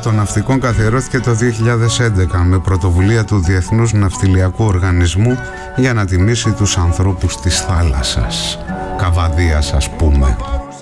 των Ναυτικών καθιερώθηκε το 2011 με πρωτοβουλία του Διεθνούς Ναυτιλιακού Οργανισμού για να τιμήσει τους ανθρώπους της θάλασσας. Καβαδίας, ας πούμε.